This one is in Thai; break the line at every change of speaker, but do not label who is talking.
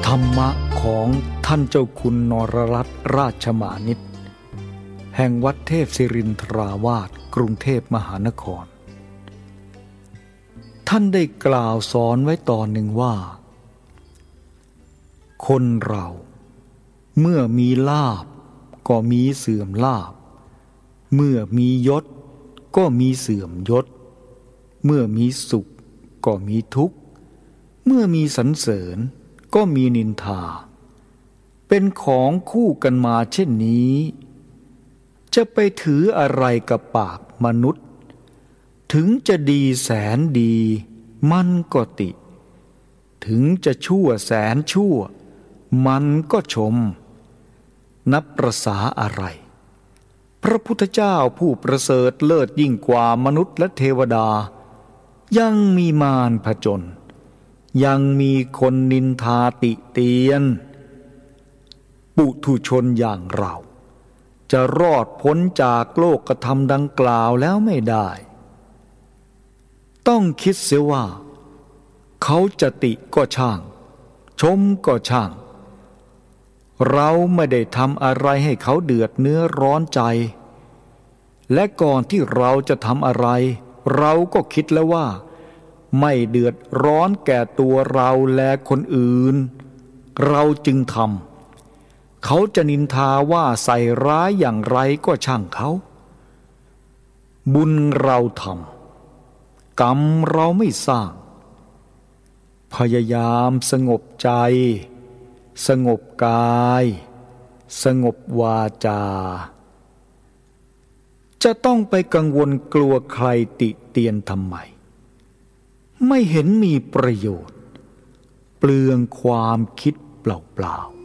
ธรรมะของท่านเจ้าคุณนรรัตน์ราชมานิตแห่งวัดเทพศิรินทราวาสกรุงเทพมหานครท่านได้กล่าวสอนไว้ตอนหนึ่งว่าคนเราเมื่อมีลาภก็มีเสื่อมลาภเมื่อมียศก็มีเสื่อมยศเมื่อมีสุขก็มีทุกข์เมื่อมีสรรเสริญก็มีนินทาเป็นของคู่กันมาเช่นนี้จะไปถืออะไรกับปากมนุษย์ถึงจะดีแสนดีมันก็ติถึงจะชั่วแสนชั่วมันก็ชมนับประสาอะไรพระพุทธเจ้าผู้ประเสริฐเลิศยิ่งกว่ามนุษย์และเทวดายังมีมารผจญยังมีคนนินทาติเตียนปุถุชนอย่างเราจะรอดพ้นจากโลกธรรมดังกล่าวแล้วไม่ได้ต้องคิดเสียว่าเขาจะติก็ช่างชมก็ช่างเราไม่ได้ทำอะไรให้เขาเดือดเนื้อร้อนใจและก่อนที่เราจะทำอะไรเราก็คิดแล้วว่าไม่เดือดร้อนแก่ตัวเราและคนอื่นเราจึงทำเขาจะนินทาว่าใส่ร้ายอย่างไรก็ช่างเขาบุญเราทำกรรมเราไม่สร้างพยายามสงบใจสงบกายสงบวาจาจะต้องไปกังวลกลัวใครติเตียนทำไมไม่เห็นมีประโยชน์เปลืองความคิดเปล่าๆ